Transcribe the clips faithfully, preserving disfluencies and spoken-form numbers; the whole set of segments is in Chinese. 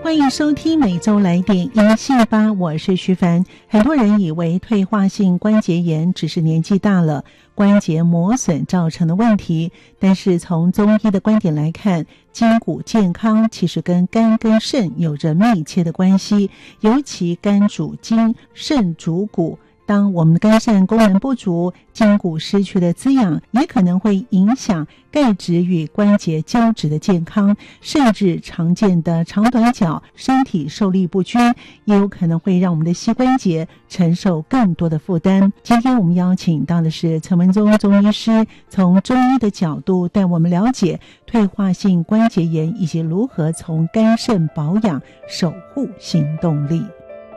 欢迎收听每周来点银杏吧，我是徐凡。很多人以为退化性关节炎只是年纪大了，关节磨损造成的问题，但是从中医的观点来看，筋骨健康其实跟肝跟肾有着密切的关系，尤其肝主筋，肾主骨。当我们的肝肾功能不足，筋骨失去了滋养，也可能会影响钙质与关节胶质的健康，甚至常见的长短脚、身体受力不均，也有可能会让我们的膝关节承受更多的负担。今天我们邀请到的是陈文宗中医师，从中医的角度带我们了解退化性关节炎以及如何从肝肾保养守护行动力。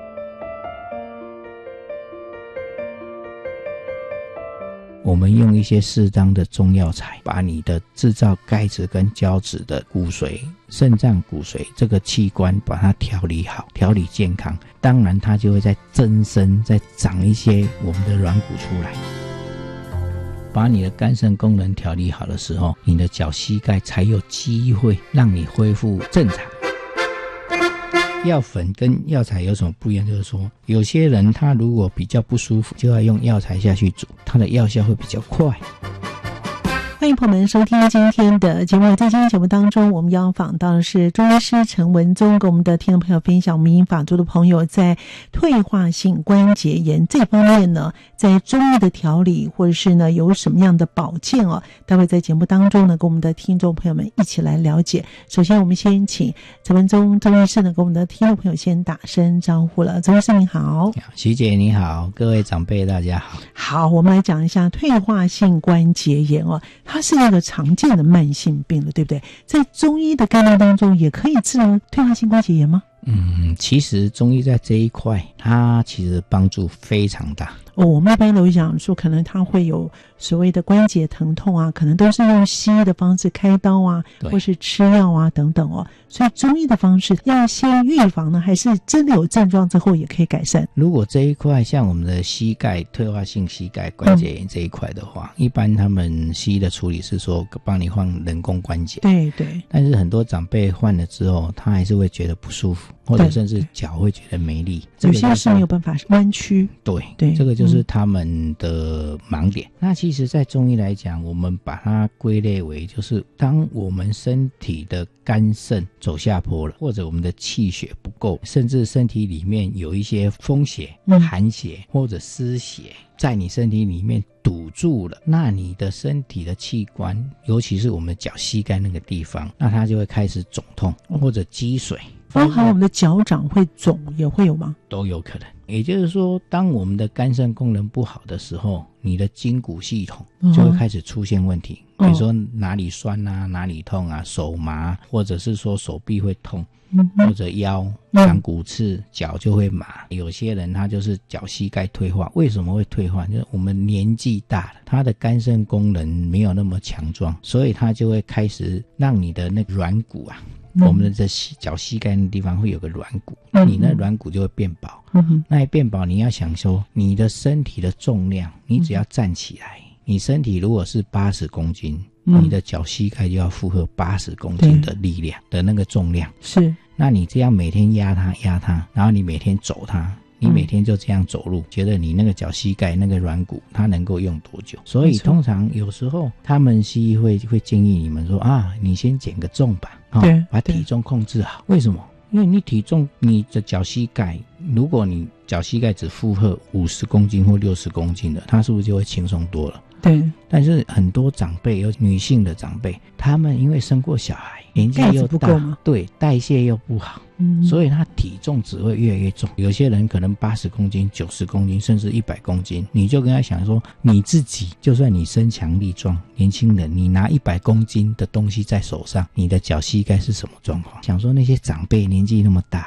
我们用一些适当的中药材，把你的制造钙质跟胶质的骨髓、肾脏骨髓这个器官把它调理好，调理健康，当然它就会再增生，再长一些我们的软骨出来。把你的肝肾功能调理好的时候，你的脚膝盖才有机会让你恢复正常。药粉跟药材有什么不一样？就是说有些人他如果比较不舒服，就要用药材下去煮，它的药效会比较快。 欢迎朋友们收听今天的节目。在今天节目当中，我们要访到的是中医师陈文宗，跟我们的听众朋友分享民营法族的朋友在退化性关节炎这方面呢，在中医的调理或者是呢有什么样的保健哦，待会在节目当中呢跟我们的听众朋友们一起来了解。首先我们先请陈文宗中医师呢跟我们的听众朋友先打声招呼了。中医师您好。 徐姐你好，各位长辈大家好。 好，我们来讲一下退化性关节炎哦，它是一个常见的慢性病了，对不对？在中医的概念当中，也可以治疗退化性关节炎吗？ 嗯，其实中医在这一块，它其实帮助非常大。 哦，我们一般都会讲说，可能它会有所谓的关节疼痛啊，可能都是用西医的方式开刀啊，或是吃药啊等等哦。所以中医的方式要先预防呢，还是真的有症状之后也可以改善？ 如果这一块像我们的膝盖退化性膝盖关节炎这一块的话，嗯、一般他们西医的处理是说帮你换人工关节。 对对。 但是很多长辈换了之后，他还是会觉得不舒服，或者甚至脚会觉得没力。 有些是没有办法弯曲。 对对， 这个就是他们的盲点。嗯、那其实在中医来讲，我们把它归类为就是当我们身体的肝肾走下坡了，或者我们的气血不够，甚至身体里面有一些风邪、寒邪或者湿邪在你身体里面堵住了，那你的身体的器官，尤其是我们脚膝盖那个地方，那它就会开始肿痛或者积水。 包含我们的脚掌会肿也会有吗？ 都有可能。也就是说，当我们的肝肾功能不好的时候，你的筋骨系统就会开始出现问题，比如说哪里酸啊，哪里痛啊，手麻，或者是说手臂会痛，或者腰长骨刺，脚就会麻。有些人他就是脚膝盖退化，为什么会退化？就是我们年纪大了，他的肝肾功能没有那么强壮，所以他就会开始让你的那个软骨啊，我们的脚膝盖那地方会有个软骨，你那软骨就会变薄。嗯、那一变薄，你要想说你的身体的重量，你只要站起来，嗯、你身体如果是八十公斤，嗯、你的脚膝盖就要负荷八十公斤的力量的那个重量。是，那你这样每天压它压它，然后你每天走它。你每天就这样走路，嗯、觉得你那个脚膝盖那个软骨它能够用多久？所以通常有时候他们西医会会建议你们说啊，你先减个重吧，哦、对，把体重控制好。为什么？因为你体重，你的脚膝盖，如果你脚膝盖只负荷五十公斤或六十公斤的，它是不是就会轻松多了？对。但是很多长辈，有女性的长辈，他们因为生过小孩，年纪又大，对，代谢又不好，嗯，所以他体重只会越来越重。有些人可能八十公斤、九十公斤，甚至一百公斤，你就跟他想说，你自己就算你身强力壮，年轻人，你拿一百公斤的东西在手上，你的脚膝盖是什么状况？想说那些长辈年纪那么大，